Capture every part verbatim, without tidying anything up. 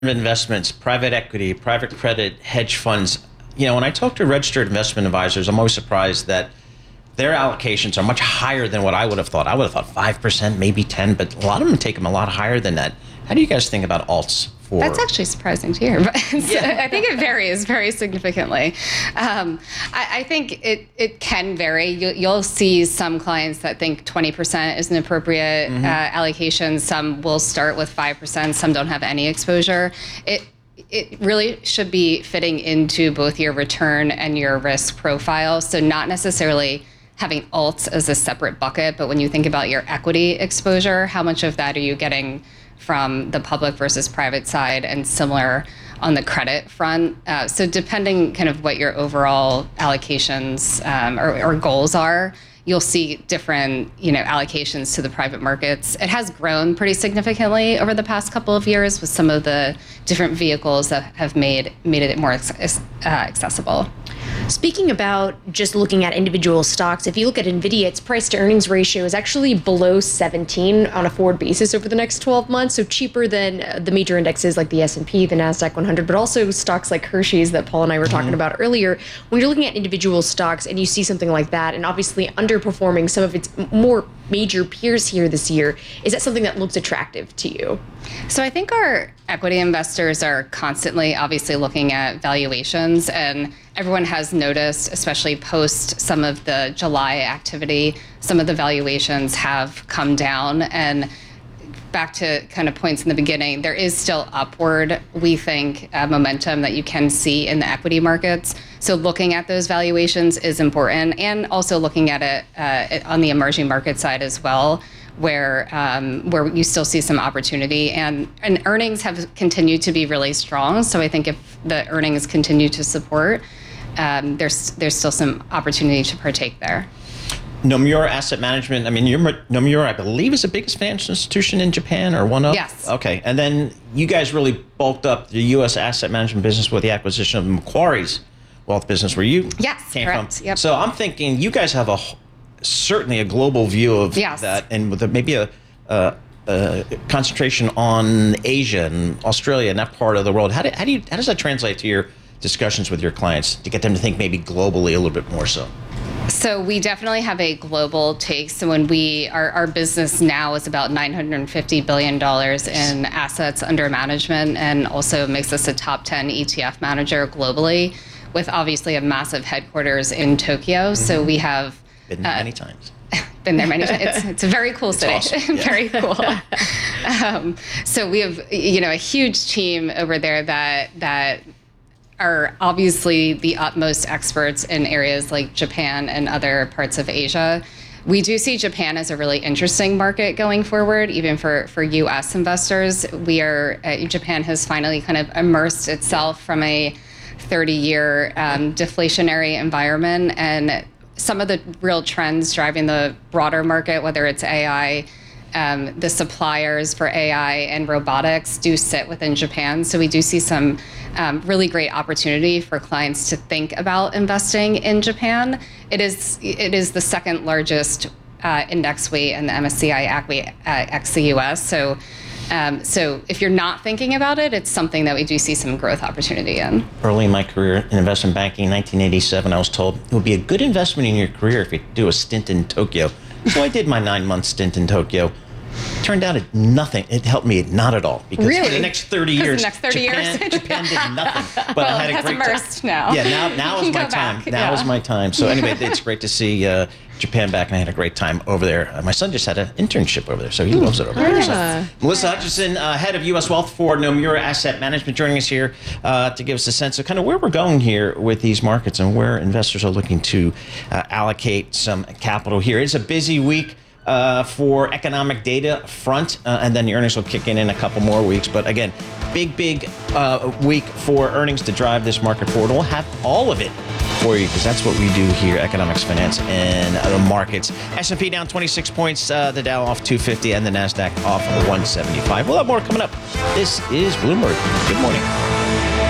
investments, private equity, private credit, hedge funds. You know, when I talk to registered investment advisors, I'm always surprised that their allocations are much higher than what I would have thought. I would have thought five percent, maybe ten, but a lot of them take them a lot higher than that. How do you guys think about alts? For That's actually surprising to hear, but yeah. I think it varies very significantly. Um, I, I think it, it can vary. You, you'll see some clients that think twenty percent is an appropriate mm-hmm. uh, allocation. Some will start with five percent. Some don't have any exposure. It It really should be fitting into both your return and your risk profile. So not necessarily having alts as a separate bucket, but when you think about your equity exposure, how much of that are you getting from the public versus private side, and similar on the credit front. Uh, so depending kind of what your overall allocations um, or, or goals are, you'll see different, you know, allocations to the private markets. It has grown pretty significantly over the past couple of years with some of the different vehicles that have made made it more uh, accessible. Speaking about just looking at individual stocks, if you look at NVIDIA, its price to earnings ratio is actually below seventeen on a forward basis over the next twelve months, so cheaper than the major indexes like the S and P, the NASDAQ one hundred, but also stocks like Hershey's that Paul and I were talking mm-hmm. about earlier. When you're looking at individual stocks and you see something like that, and obviously underperforming some of its more major peers here this year, is that something that looks attractive to you? So I think our equity investors are constantly obviously looking at valuations, and everyone has noticed, especially post some of the July activity, some of the valuations have come down. And back to kind of points in the beginning, there is still upward, we think, uh, momentum that you can see in the equity markets. So looking at those valuations is important, and also looking at it uh, on the emerging market side as well, where um, where you still see some opportunity, and, and earnings have continued to be really strong. So I think if the earnings continue to support, um, there's there's still some opportunity to partake there. Nomura Asset Management, I mean, Nomura, I believe, is the biggest financial institution in Japan, or one of? Yes. Okay, and then you guys really bulked up the U S asset management business with the acquisition of Macquarie's wealth business, where you yes, came correct. from. Yep. So I'm thinking you guys have a certainly a global view of yes. that, and with a, maybe a, a, a concentration on Asia and Australia and that part of the world. How do, how do you how does that translate to your discussions with your clients to get them to think maybe globally a little bit more so? So we definitely have a global take. So when we, our, our business now is about nine hundred fifty billion dollars in assets under management, and also makes us a top ten E T F manager globally, with obviously a massive headquarters in Tokyo. Mm-hmm. So we have been there uh, many times. Been there many times. It's, it's a very cool city. Awesome. Yeah. Very cool. um, so we have, you know, a huge team over there that that are obviously the utmost experts in areas like Japan and other parts of Asia. We do see Japan as a really interesting market going forward, even for, for U S investors. We are, uh, Japan has finally kind of immersed itself from a thirty-year um, deflationary environment, and some of the real trends driving the broader market, whether it's A I, Um, the suppliers for A I and robotics do sit within Japan. So we do see some um, really great opportunity for clients to think about investing in Japan. It is it is the second largest uh, index weight in the M S C I A C W uh, ex the U S. So um, so if you're not thinking about it, it's something that we do see some growth opportunity in. Early in my career in investment banking, in nineteen eighty-seven, I was told it would be a good investment in your career if you do a stint in Tokyo. So I did my nine-month stint in Tokyo. Turned out it nothing. It helped me not at all, because really? for the next thirty years, the next thirty Japan, years. Japan did nothing. But well, I had it a has great immersed time. now. Yeah, now now is my time. Back. Now yeah. is my time. So anyway, it's great to see uh, Japan back, and I had a great time over there. Uh, my son just had an internship over there, so he loves it over there. Yeah. So, Melissa Hutchison, uh, head of U S Wealth for Nomura Asset Management, joining us here uh, to give us a sense of kind of where we're going here with these markets and where investors are looking to uh, allocate some capital here. It's a busy week Uh, for economic data front, uh, and then the earnings will kick in in a couple more weeks. But again, big, big uh, week for earnings to drive this market forward. We'll have all of it for you, because that's what we do here, economics, finance, and uh, markets. S and P down twenty-six points, uh, the Dow off two fifty, and the NASDAQ off one seventy-five. We'll have more coming up. This is Bloomberg. Good morning.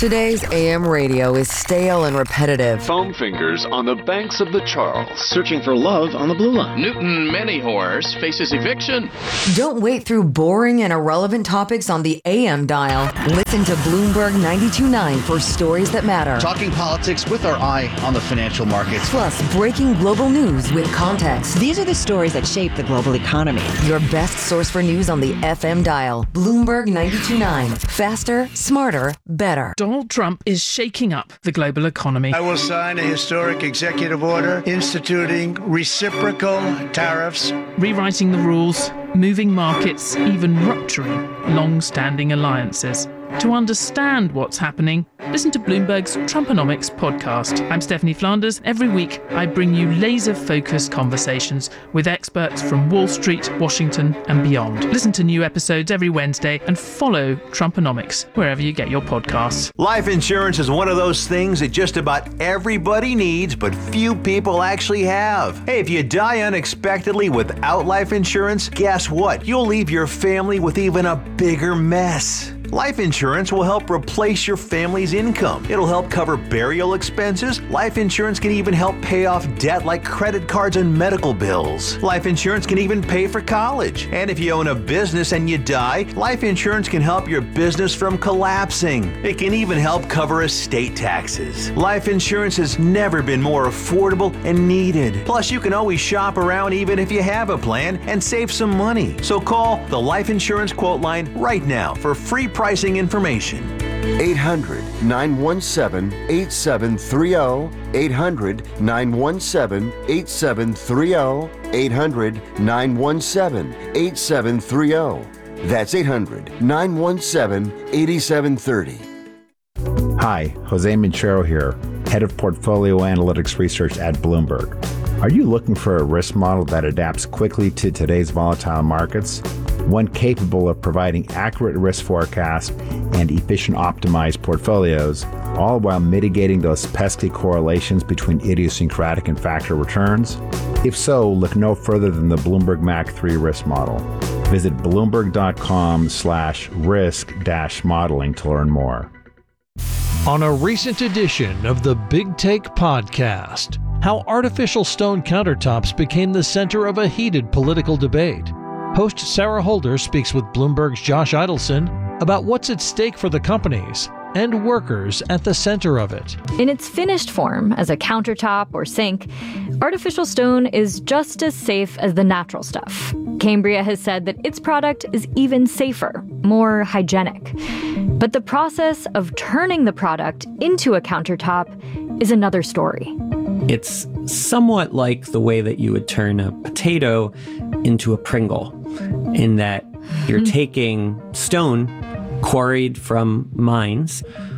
Today's A M radio is stale and repetitive. Foam fingers on the banks of the Charles. Searching for love on the blue line. Newton Many Horse faces eviction. Don't wait through boring and irrelevant topics on the A M dial. Listen to Bloomberg ninety-two point nine for stories that matter. Talking politics with our eye on the financial markets. Plus, breaking global news with context. These are the stories that shape the global economy. Your best source for news on the F M dial. Bloomberg ninety-two point nine. Faster, smarter, better. Donald Trump is shaking up the global economy. I will sign a historic executive order instituting reciprocal tariffs, rewriting the rules, moving markets, even rupturing long-standing alliances. To understand what's happening, listen to Bloomberg's Trumponomics podcast. I'm Stephanie Flanders. Every week, I bring you laser-focused conversations with experts from Wall Street, Washington, and beyond. Listen to new episodes every Wednesday and follow Trumponomics wherever you get your podcasts. Life insurance is one of those things that just about everybody needs, but few people actually have. Hey, if you die unexpectedly without life insurance, guess what? You'll leave your family with even a bigger mess. Life insurance will help replace your family's income. It'll help cover burial expenses. Life insurance can even help pay off debt like credit cards and medical bills. Life insurance can even pay for college. And if you own a business and you die, life insurance can help your business from collapsing. It can even help cover estate taxes. Life insurance has never been more affordable and needed. Plus, you can always shop around even if you have a plan and save some money. So call the Life Insurance Quote Line right now for free pricing information. eight hundred, nine one seven, eight seven three zero. eight hundred, nine one seven, eight seven three zero. eight hundred, nine one seven, eight seven three zero. That's eight hundred, nine one seven, eight seven three zero. Hi, Jose Manchero here, Head of Portfolio Analytics Research at Bloomberg. Are you looking for a risk model that adapts quickly to today's volatile markets? One capable of providing accurate risk forecasts and efficient optimized portfolios, all while mitigating those pesky correlations between idiosyncratic and factor returns? If so, look no further than the Bloomberg M A C three risk model. Visit bloomberg.com slash risk dash modeling to learn more. On a recent edition of the Big Take podcast, how artificial stone countertops became the center of a heated political debate. Host Sarah Holder speaks with Bloomberg's Josh Idelson about what's at stake for the companies and workers at the center of it. In its finished form, as a countertop or sink, artificial stone is just as safe as the natural stuff. Cambria has said that its product is even safer, more hygienic. But the process of turning the product into a countertop is another story. It's somewhat like the way that you would turn a potato into a Pringle, in that you're taking stone quarried from mines,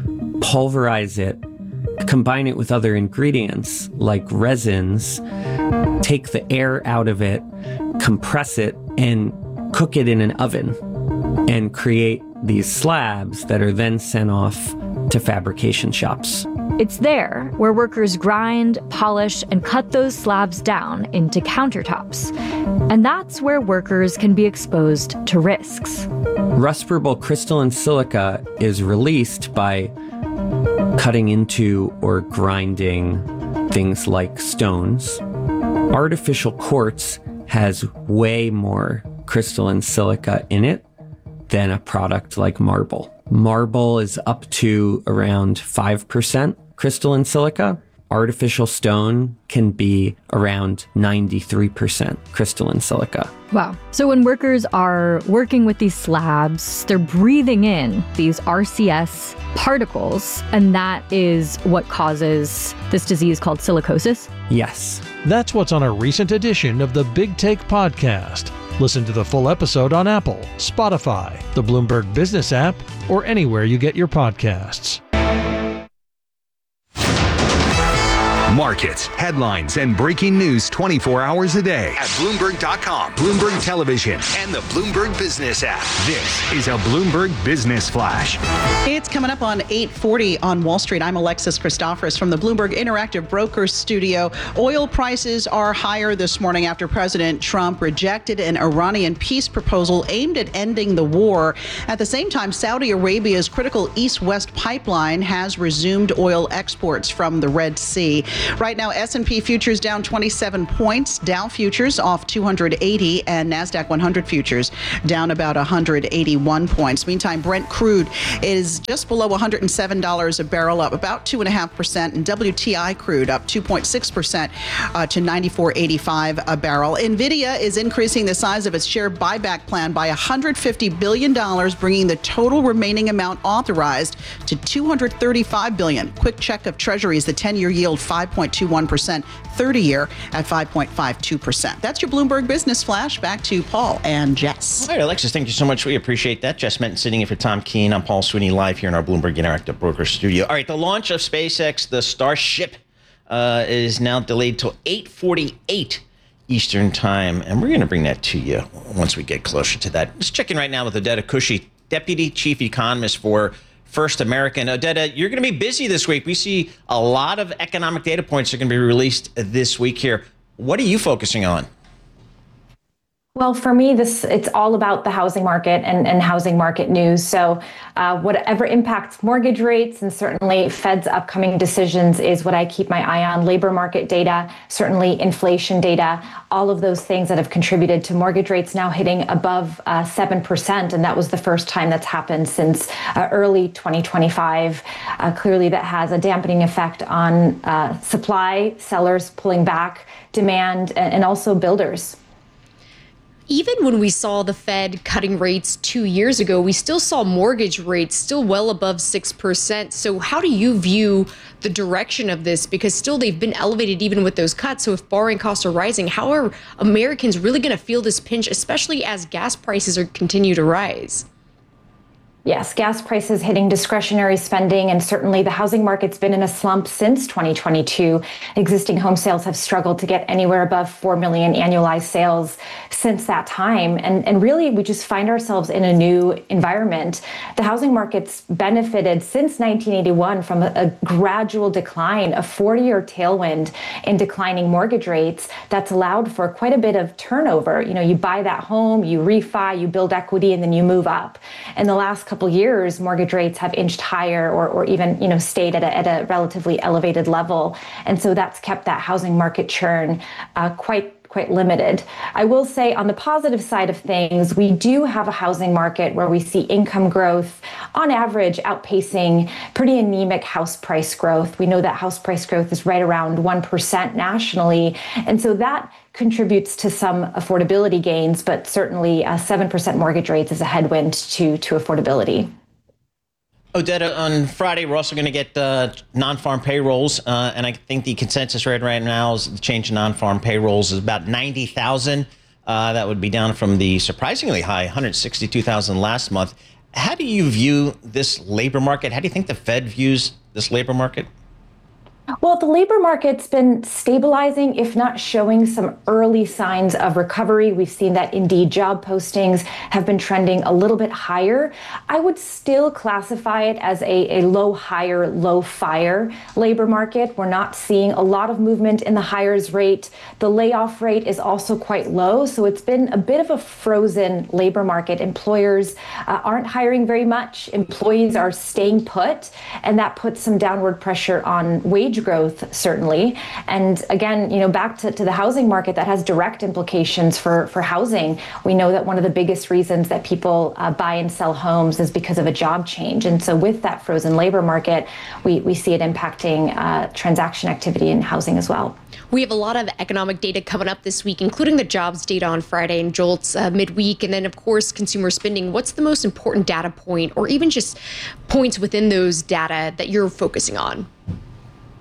pulverize it, combine it with other ingredients like resins, take the air out of it, compress it, and cook it in an oven, and create these slabs that are then sent off to fabrication shops. It's there where workers grind, polish, and cut those slabs down into countertops. And that's where workers can be exposed to risks. Respirable crystalline silica is released by cutting into or grinding things like stones. Artificial quartz has way more crystalline silica in it than a product like marble. Marble is up to around five percent crystalline silica. Artificial stone can be around ninety-three percent crystalline silica. Wow. So when workers are working with these slabs, they're breathing in these R C S particles, and that is what causes this disease called silicosis? Yes. That's what's on a recent edition of the Big Take podcast. Listen to the full episode on Apple, Spotify, the Bloomberg Business app, or anywhere you get your podcasts. Markets, headlines, and breaking news twenty-four hours a day at Bloomberg dot com, Bloomberg Television, and the Bloomberg Business app. This is a Bloomberg Business Flash. It's coming up on eight forty on Wall Street. I'm Alexis Christoforous from the Bloomberg Interactive Brokers Studio. Oil prices are higher this morning after President Trump rejected an Iranian peace proposal aimed at ending the war. At the same time, Saudi Arabia's critical East-West pipeline has resumed oil exports from the Red Sea. Right now, S and P futures down twenty-seven points, Dow futures off two hundred eighty, and NASDAQ one hundred futures down about one hundred eighty-one points. Meantime, Brent crude is just below one hundred seven dollars a barrel, up about two point five percent, and W T I crude up two point six percent uh, to ninety-four eighty-five a barrel. NVIDIA is increasing the size of its share buyback plan by one hundred fifty billion dollars, bringing the total remaining amount authorized to two hundred thirty-five billion dollars. Quick check of Treasuries, the ten-year yield five point two one percent, thirty-year at five point five two percent. That's your Bloomberg Business Flash. Back to Paul and Jess. All right, Alexis, thank you so much. We appreciate that. Jess Menton sitting in for Tom Keene. I'm Paul Sweeney, live here in our Bloomberg Interactive Brokers Studio. All right, the launch of SpaceX, the Starship, uh, is now delayed till eight forty-eight Eastern Time, and we're going to bring that to you once we get closer to that. Just checking right now with Odetta Cushy, Deputy Chief Economist for First American. Odetta, you're going to be busy this week. We see a lot of economic data points are going to be released this week here. What are you focusing on? Well, for me, this it's all about the housing market and, and housing market news. So uh, whatever impacts mortgage rates and certainly Fed's upcoming decisions is what I keep my eye on. Labor market data, certainly inflation data, all of those things that have contributed to mortgage rates now hitting above uh, seven percent. And that was the first time that's happened since uh, early twenty twenty-five. Uh, clearly, that has a dampening effect on uh, supply, sellers pulling back, demand, and, and also builders. Even when we saw the Fed cutting rates two years ago, we still saw mortgage rates still well above six percent. So how do you view the direction of this? Because still they've been elevated even with those cuts. So if borrowing costs are rising, how are Americans really going to feel this pinch, especially as gas prices are continue to rise? Yes, gas prices hitting discretionary spending, and certainly the housing market's been in a slump since twenty twenty-two. Existing home sales have struggled to get anywhere above four million annualized sales since that time. And, and really, we just find ourselves in a new environment. The housing market's benefited since nineteen eighty-one from a, a gradual decline, a forty-year tailwind in declining mortgage rates that's allowed for quite a bit of turnover. You know, you buy that home, you refi, you build equity, and then you move up. In the last couple couple years, mortgage rates have inched higher or, or even, you know, stayed at a, at a relatively elevated level. And so that's kept that housing market churn uh, quite quite limited. I will say on the positive side of things, we do have a housing market where we see income growth on average outpacing pretty anemic house price growth. We know that house price growth is right around one percent nationally. And so that contributes to some affordability gains, but certainly uh, seven percent mortgage rates is a headwind to, to affordability. Odetta, on Friday, we're also going to get uh, non-farm payrolls, uh, and I think the consensus rate right now is the change in non-farm payrolls is about ninety thousand. Uh, that would be down from the surprisingly high one hundred sixty-two thousand last month. How do you view this labor market? How do you think the Fed views this labor market? Well, the labor market's been stabilizing, if not showing some early signs of recovery. We've seen that Indeed job postings have been trending a little bit higher. I would still classify it as a, a low hire, low fire labor market. We're not seeing a lot of movement in the hires rate. The layoff rate is also quite low. So it's been a bit of a frozen labor market. Employers uh, aren't hiring very much. Employees are staying put, and that puts some downward pressure on wage growth, certainly. And again, you know, back to, to the housing market, that has direct implications for, for housing. We know that one of the biggest reasons that people uh, buy and sell homes is because of a job change. And so with that frozen labor market, we, we see it impacting uh, transaction activity in housing as well. We have a lot of economic data coming up this week, including the jobs data on Friday and JOLTS uh, midweek. And then, of course, consumer spending. What's the most important data point, or even just points within those data that you're focusing on?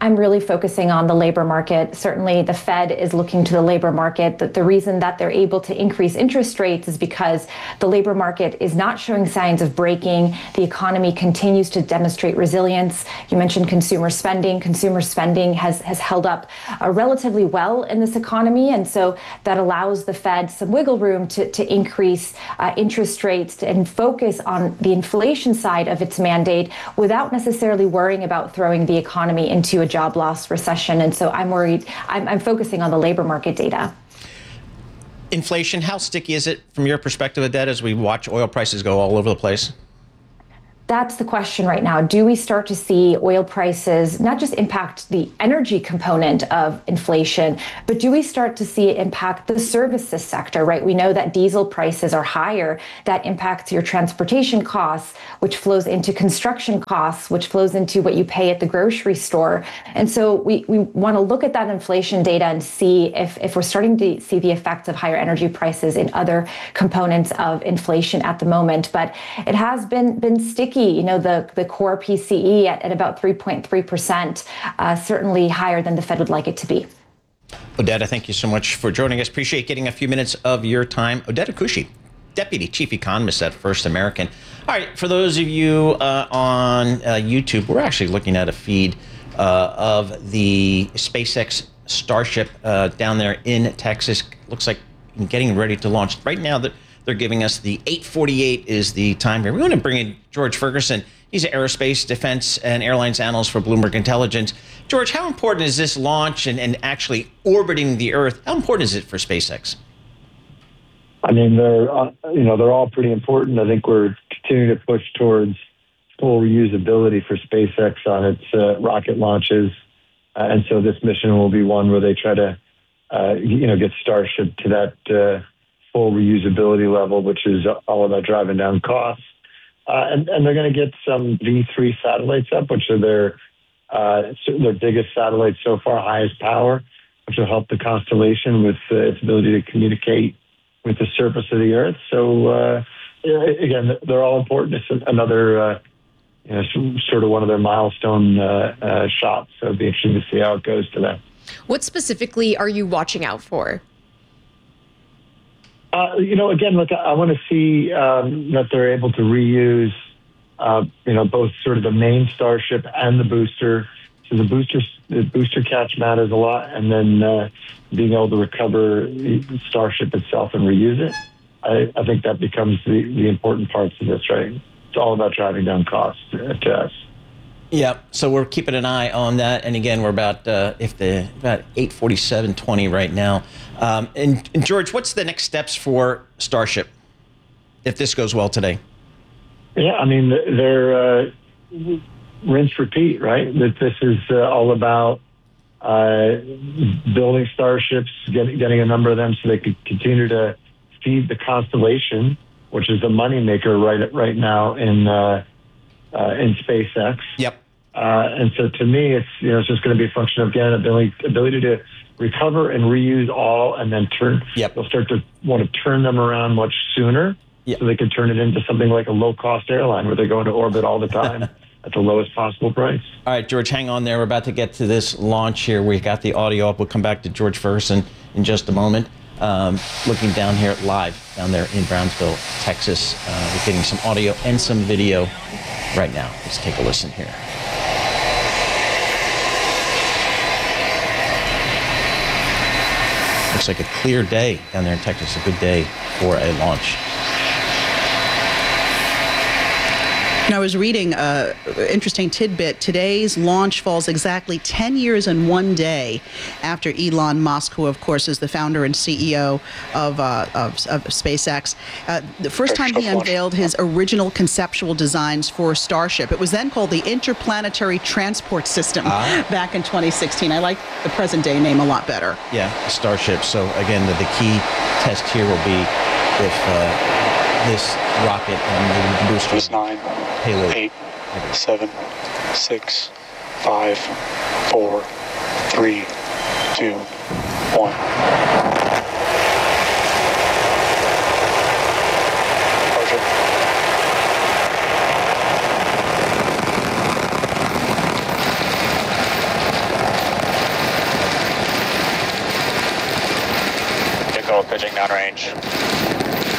I'm really focusing on the labor market. Certainly the Fed is looking to the labor market. The, the reason that they're able to increase interest rates is because the labor market is not showing signs of breaking. The economy continues to demonstrate resilience. You mentioned consumer spending. Consumer spending has, has held up uh, relatively well in this economy. And so that allows the Fed some wiggle room to, to increase uh, interest rates and focus on the inflation side of its mandate without necessarily worrying about throwing the economy into a job loss recession. And so I'm worried, I'm, I'm focusing on the labor market data. Inflation, how sticky is it from your perspective, Odette, as we watch oil prices go all over the place? That's the question right now. Do we start to see oil prices not just impact the energy component of inflation, but do we start to see it impact the services sector, right? We know that diesel prices are higher. That impacts your transportation costs, which flows into construction costs, which flows into what you pay at the grocery store. And so we, we want to look at that inflation data and see if, if we're starting to see the effects of higher energy prices in other components of inflation at the moment. But it has been, been sticky. You know, the, the core P C E at, at about three point three percent, uh, certainly higher than the Fed would like it to be. Odette, thank you so much for joining us. Appreciate getting a few minutes of your time. Odette Akushi, Deputy Chief Economist at First American. All right, for those of you uh, on uh, YouTube, we're actually looking at a feed uh, of the SpaceX Starship uh, down there in Texas. Looks like getting ready to launch. Right now, the They're giving us the eight forty-eight is the time here. We want to bring in George Ferguson. He's an aerospace, defense, and airlines analyst for Bloomberg Intelligence. George, how important is this launch and, and actually orbiting the Earth? How important is it for SpaceX? I mean, they're uh, you know they're all pretty important. I think we're continuing to push towards full reusability for SpaceX on its uh, rocket launches, uh, and so this mission will be one where they try to uh, you know get Starship to that Uh, full reusability level, which is all about driving down costs. Uh, and, and they're going to get some V three satellites up, which are their, uh, their biggest satellites so far, highest power, which will help the constellation with uh, its ability to communicate with the surface of the Earth. So, uh, again, they're all important. It's another, uh, you know, sort of one of their milestone uh, uh, shots. So it'll be interesting to see how it goes to them. What specifically are you watching out for? Uh, you know, again, look, I want to see um, that they're able to reuse, uh, you know, both sort of the main Starship and the booster. So the booster, the booster catch matters a lot, and then uh, being able to recover the Starship itself and reuse it. I, I think that becomes the, the important parts of this, right? It's all about driving down costs to us. Yeah, so we're keeping an eye on that, and again, we're about uh, if the about eight forty-seven twenty right now. Um, and, and George, what's the next steps for Starship if this goes well today? Yeah, I mean, they're uh, rinse, repeat, right? That this is uh, all about uh, building Starships, getting getting a number of them so they could continue to feed the constellation, which is the moneymaker right right now in. Uh, Uh, in SpaceX. Yep. Uh, and so to me, it's, you know, it's just going to be a function of, again, ability, ability to recover and reuse all and then turn, yep. they'll start to want to turn them around much sooner yep. so they can turn it into something like a low-cost airline where they're going to orbit all the time at the lowest possible price. All right, George, hang on there. We're about to get to this launch here. We got the audio up. We'll come back to George Ferguson in just a moment. Um, looking down here live down there in Brownsville, Texas. Uh, we're getting some audio and some video right now. Let's take a listen here. Looks like a clear day down there in Texas. A good day for a launch. Now, I was reading an interesting tidbit. Today's launch falls exactly ten years and one day after Elon Musk, who, of course, is the founder and C E O of, uh, of, of SpaceX, uh, the first time he unveiled his original conceptual designs for Starship. It was then called the Interplanetary Transport System ah. back in twenty sixteen. I like the present day name a lot better. Yeah, Starship. So, again, the, the key test here will be if uh, this rocket and the booster nine, payload. eight, seven, six, five, four, three, two, one. Control, pitching downrange.